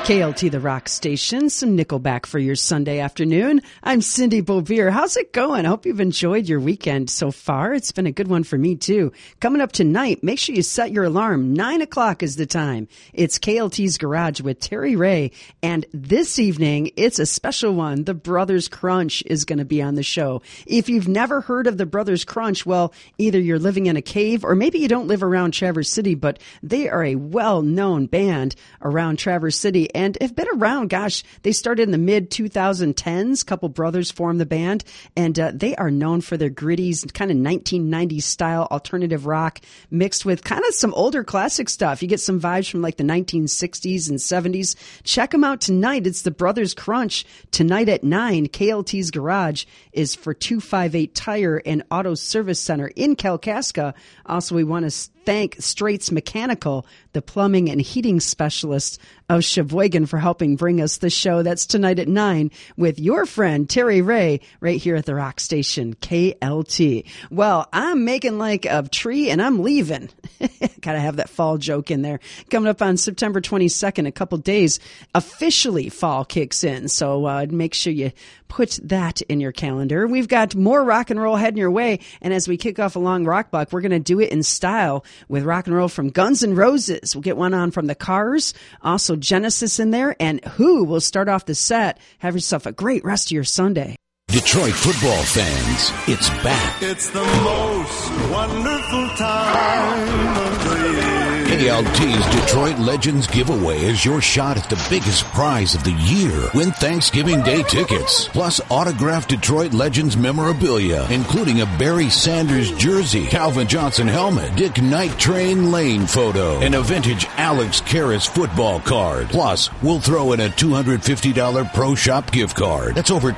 KLT, the rock station, some Nickelback for your Sunday afternoon. I'm Cindy Beauvier. How's it going? I hope you've enjoyed your weekend so far. It's been a good one for me, too. Coming up tonight, make sure you set your alarm. 9 o'clock is the time. It's KLT's Garage with Terry Ray. And this evening, it's a special one. The Brothers Crunch is going to be on the show. If you've never heard of the Brothers Crunch, well, either you're living in a cave or maybe you don't live around Traverse City, but they are a well-known band around Traverse City and have been around. Gosh, they started in the mid-2010s. A couple brothers formed the band, and they are known for their gritty, kind of 1990s style alternative rock mixed with kind of some older classic stuff. You get some vibes from like the 1960s and 70s. Check them out tonight. It's the Brothers Crunch tonight at 9. KLT's Garage is for 258 Tire and Auto Service Center in Kalkaska. Also, we want to thank Straits Mechanical, the plumbing and heating specialist of Sheboygan, for helping bring us the show. That's tonight at 9 with your friend Terry Ray right here at the rock station KLT. Well, I'm making like a tree and I'm leaving. Gotta have that fall joke in there. Coming up on September 22nd, a couple days, officially fall kicks in. So make sure you put that in your calendar. We've got more rock and roll heading your way. And as we kick off along Rock Block, we're going to do it in style with rock and roll from Guns N' Roses. We'll get one on from the Cars, also Genesis in there, and Who will start off the set. Have yourself a great rest of your Sunday. Detroit football fans, it's back. It's the most wonderful time of the year. KLT's Detroit Legends Giveaway is your shot at the biggest prize of the year. Win Thanksgiving Day tickets, plus autographed Detroit Legends memorabilia, including a Barry Sanders jersey, Calvin Johnson helmet, Dick Night Train Lane photo, and a vintage Alex Karras football card. Plus, we'll throw in a $250 Pro Shop gift card. That's over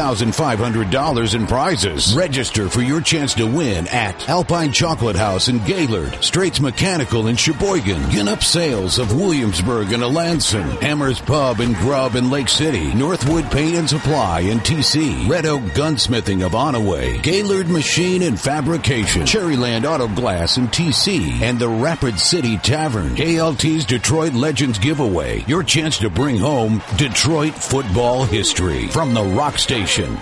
$2,500 in prizes. Register for your chance to win at Alpine Chocolate House in Gaylord, Straits Mechanical in Sheboygan, Ginup Sales of Williamsburg and Alanson, Hammers Pub and Grub in Lake City, Northwood Paint and Supply in TC, Red Oak Gunsmithing of Onaway, Gaylord Machine and Fabrication, Cherryland Auto Glass in TC, and the Rapid City Tavern. KLT's Detroit Legends Giveaway, your chance to bring home Detroit football history. From the rock station,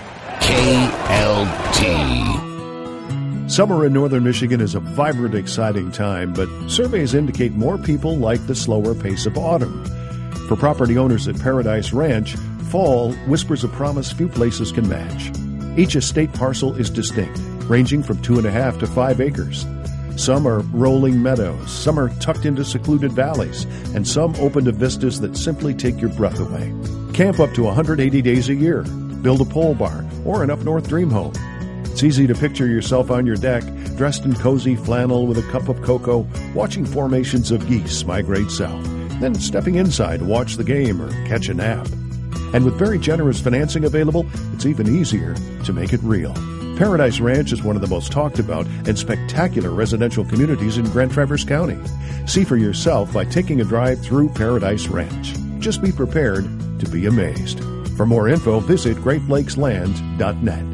KLT. Summer in northern Michigan is a vibrant, exciting time, but surveys indicate more people like the slower pace of autumn. For property owners at Paradise Ranch, fall whispers a promise few places can match. Each estate parcel is distinct, ranging from 2.5 to 5 acres. Some are rolling meadows, some are tucked into secluded valleys, and some open to vistas that simply take your breath away. Camp up to 180 days a year, build a pole barn, or an up-north dream home. It's easy to picture yourself on your deck, dressed in cozy flannel with a cup of cocoa, watching formations of geese migrate south, then stepping inside to watch the game or catch a nap. And with very generous financing available, it's even easier to make it real. Paradise Ranch is one of the most talked about and spectacular residential communities in Grand Traverse County. See for yourself by taking a drive through Paradise Ranch. Just be prepared to be amazed. For more info, visit GreatLakesLand.net.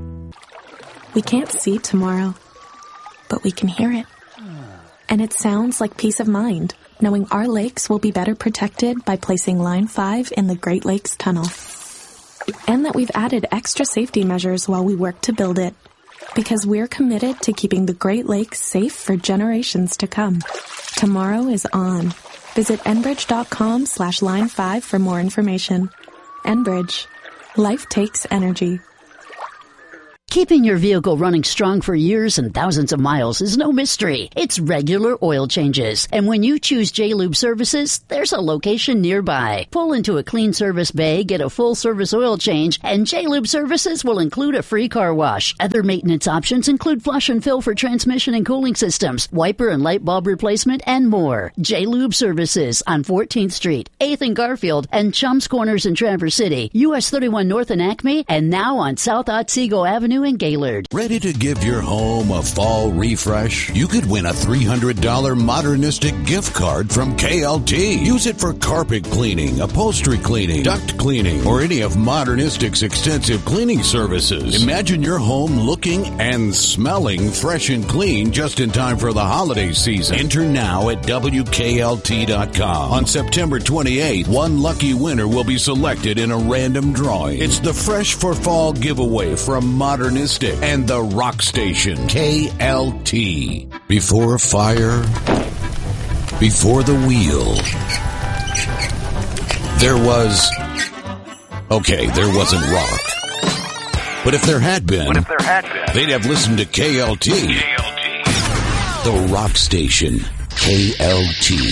We can't see tomorrow, but we can hear it. And it sounds like peace of mind, knowing our lakes will be better protected by placing Line 5 in the Great Lakes Tunnel. And that we've added extra safety measures while we work to build it, because we're committed to keeping the Great Lakes safe for generations to come. Tomorrow is on. Visit Enbridge.com/Line5 for more information. Enbridge. Life takes energy. Keeping your vehicle running strong for years and thousands of miles is no mystery. It's regular oil changes. And when you choose J-Lube Services, there's a location nearby. Pull into a clean service bay, get a full service oil change, and J-Lube Services will include a free car wash. Other maintenance options include flush and fill for transmission and cooling systems, wiper and light bulb replacement, and more. J-Lube Services on 14th Street, 8th and Garfield, and Chums Corners in Traverse City, US 31 North in Acme, and now on South Otsego Avenue Avenue in Gaylord. Ready to give your home a fall refresh? You could win a $300 Modernistic gift card from KLT. Use it for carpet cleaning, upholstery cleaning, duct cleaning, or any of Modernistic's extensive cleaning services. Imagine your home looking and smelling fresh and clean just in time for the holiday season. Enter now at WKLT.com. On September 28th, one lucky winner will be selected in a random drawing. It's the Fresh for Fall giveaway from Modernistic and the Rock Station, KLT. Before fire, before the wheel, there wasn't rock. But if there had been, they'd have listened to KLT. The Rock Station, KLT.